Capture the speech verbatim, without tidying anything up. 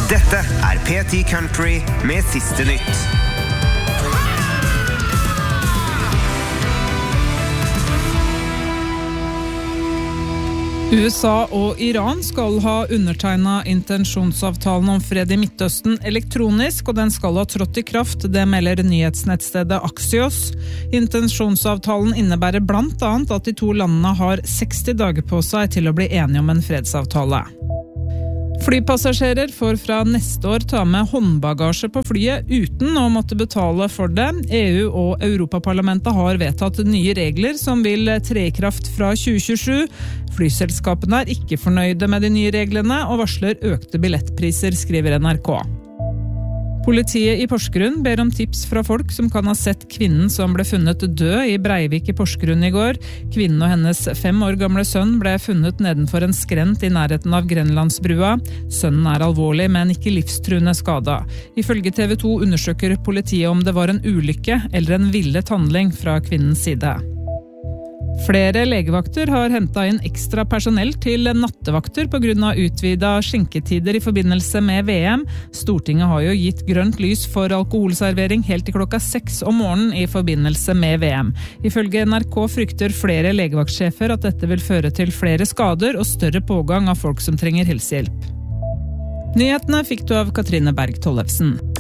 Dette er P ti Country med siste nytt. U S A og Iran skal ha undertegnet intensjonsavtalen om fred i Midtøsten elektronisk, og den skal ha trådt i kraft, det melder nyhetsnettstedet Axios. Intensjonsavtalen innebærer blant annet at de to landene har seksti dager på seg til å bli enige om en fredsavtale. Flypassasjerer får fra neste år ta med håndbagasje på flyet uten å måtte betale for det. E U og Europaparlamentet har vedtatt nye regler som vil tre i kraft fra tjue tjuesju. Flyselskapene er ikke fornøyde med de nye reglene og varsler økte billettpriser, skriver N R K. Politiet i Porsgrunn ber om tips fra folk som kan ha sett kvinnen som ble funnet død i Breivik i Porsgrunn i går. Kvinnen og hennes fem år gamle sønn ble funnet nedenfor en skrent i nærheten av Grenlandsbrua. Sønnen er alvorlig, men ikke livstruende skada. Ifølge T V to undersøker politiet om det var en ulykke eller en villet handling fra kvinnens side. Flere legevakter har hentet inn ekstra personell til nattevakter på grunn av utvidet skjenketider i forbindelse med V M. Stortinget har jo gitt grønt lys for alkoholservering helt til klokka seks om morgenen i forbindelse med V M. Ifølge N R K frykter flere legevaktsjefer at dette vil føre til flere skader og større pågang av folk som trenger helsehjelp. Nyhetene fikk du av Katrine Berg Tollefsen.